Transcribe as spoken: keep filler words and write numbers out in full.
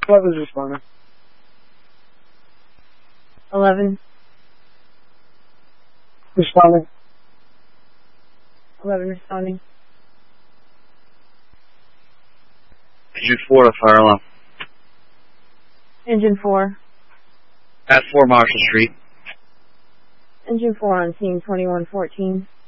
eleven's responding. eleven. Responding. eleven responding. Engine four to fire alarm. Engine four. At four Marshall Street. Engine four on scene twenty-one fourteen.